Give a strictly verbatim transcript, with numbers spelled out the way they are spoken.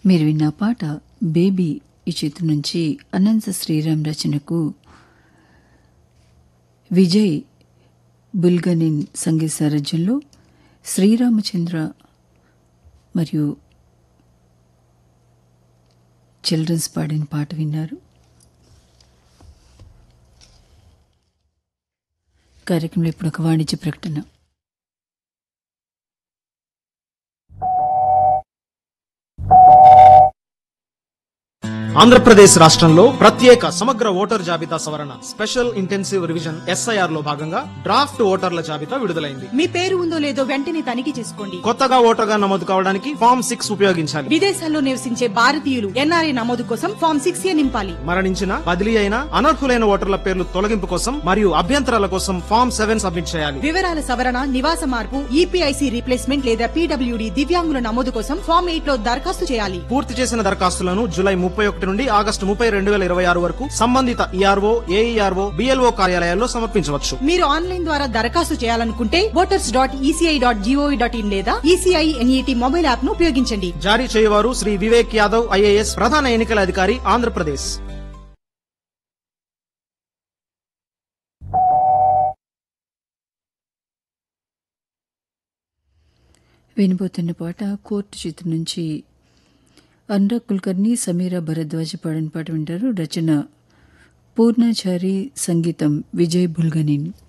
మీరు విన్న పాట బేబీ ఈ చిత్రం నుంచి అనంత శ్రీరామ్ రచనకు విజయ్ బుల్గనిన్ సంగీత సారథ్యంలో శ్రీరామచంద్ర మరియు చిల్డ్రన్స్ పాడిన పాట విన్నారు. కార్యక్రమంలో ఇప్పుడు ఒక వాణిజ్య ప్రకటన. ఆంధ్రప్రదేశ్ రాష్ట్రంలో ప్రత్యేక సమగ్ర ఓటర్ జాబితా సవరణ స్పెషల్ ఇంటెన్సివ్ రివిజన్ ఎస్ఐఆర్ లో భాగంగా డ్రాఫ్ట్ ఓటర్ల జాబితా విడుదలైంది. మీ పేరు ఉందో లేదో వెంటనే తనిఖీ చేసుకోండి. కొత్తగా ఓటర్గా నమోదు కావడానికి ఫామ్ సిక్స్ ఉపయోగించాలి. విదేశాల్లో నివసించే భారతీయులు ఎన్ఆర్ఐ నమోదు కోసం ఫామ్ సిక్స్ ఏ నింపాలి. మరణించిన, బదిలీ అయిన, అనర్హులైన ఓటర్ల పేర్లు తొలగింపు కోసం మరియు అభ్యంతరాల కోసం ఫామ్ సెవెన్ సబ్మిట్ చేయాలి. వివరాల సవరణ, నివాస మార్పు, ఈపీఐసి రీప్లేస్మెంట్ లేదా పీడబ్ల్యూడీ దివ్యాంగుల నమోదు కోసం ఫామ్ ఎయిట్ లో దరఖాస్తు చేయాలి. పూర్తి చేసిన దరఖాస్తులను జూలై ముప్పై ఒకటి నుండి ఆగస్టు ముప్పై రెండు వేల ఇరవై ఆరు వరకు సంబంధిత ఈఆర్ఓ, ఏఈఆర్ఓ, బిఎల్ఓ కార్యాలయాల్లో సమర్పించవచ్చు. మీరు ఆన్లైన్ ద్వారా దరఖాస్తు చేయాలనుకుంటే voters dot ECI dot GOV dot in లేదా ఈసీఐ ఎన్ఈటీ మొబైల్ యాప్ ను ఉపయోగించండి. జారీ చేయవారు శ్రీ వివేక్ యాదవ్ ఐఏఎస్, ప్రధాన ఎన్నికల అధికారి, ఆంధ్రప్రదేశ్. వినబోతున్న పాట కోర్టు చిత్రం నుంచి అనురాగ్ కుల్కర్ని, సమీరా భరద్వాజ్ పాడిన పాట వింటారు. రచన పూర్ణాచారి, సంగీతం విజయ్ బుల్గనిన్.